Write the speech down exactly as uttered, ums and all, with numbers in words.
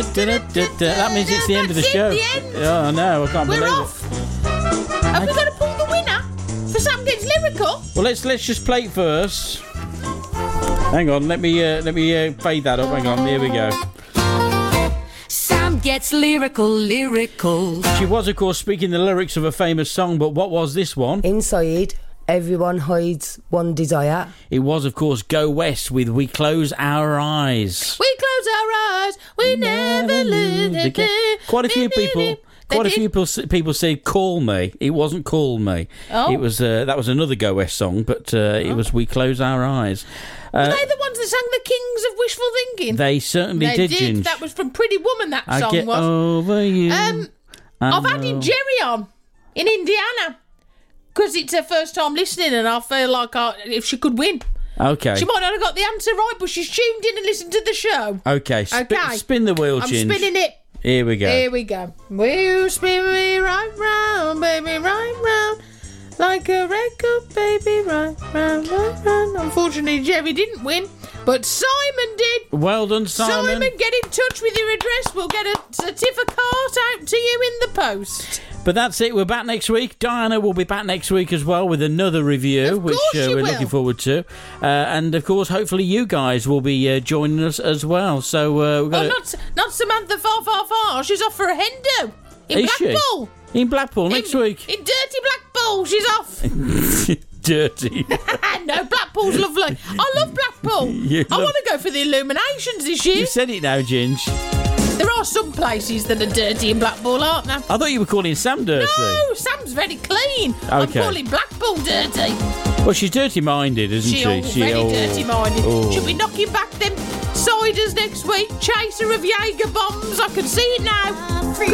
That means it's the end of the That's it, show. the end. Oh, no, I can't We're believe off. Have we got to pull the winner for Sam Gets Lyrical? it. Well, let's let's just play it first. Hang on, let me uh, let me uh, fade that up. Hang on, here we go. Sam Gets Lyrical, lyrical. She was, of course, speaking the lyrics of a famous song, but what was this one? Inside, everyone hides one desire. It was, of course, Go West with We Close Our Eyes. We close our eyes, we never lose again. Quite a few people... Quite a few people, people said "Call Me." It wasn't "Call Me." Oh. It was uh, that was another Go West song, but uh, it was "We Close Our Eyes." Uh, Were they the ones that sang the Kings of Wishful Thinking? They certainly They did. did. Ginge. That was from Pretty Woman. That I song get was. over you. Um, I I've added know. Jerry on in Indiana because it's her first time listening, and I feel like I, if she could win, Okay. she might not have got the answer right, but she's tuned in and listened to the show. Okay. Sp- Okay. Spin the wheel, I'm Ginge. spinning it. Here we go. Here we go. Will you spin me right round, baby, right round, like a record, baby, right round, right round. Unfortunately, Jerry didn't win, but Simon did. Well done, Simon. Simon, get in touch with your address. We'll get a certificate out to you in the post. But that's it. We're back next week. Diana will be back next week as well with another review, Of which course uh, she we're will. looking forward to. Uh, and of course, hopefully, you guys will be uh, joining us as well. So uh, we've got. Oh, a- not not Samantha Far Far Far. She's off for a hen do in Is she? Blackpool. in Blackpool next in, week. In dirty Blackpool, she's off. Dirty. No, Blackpool's lovely. I love Blackpool. You I love- want to go for the Illuminations this year. You said it now, Ginge. There are some places that are dirty in Blackpool, aren't there? I thought you were calling Sam dirty. No, Sam's very clean. I'm Okay. calling Blackpool dirty. Well, she's dirty-minded, isn't she? She all very oh, dirty-minded. oh. She'll be knocking back them ciders next week. Chaser of Jaeger bombs. I can see it now.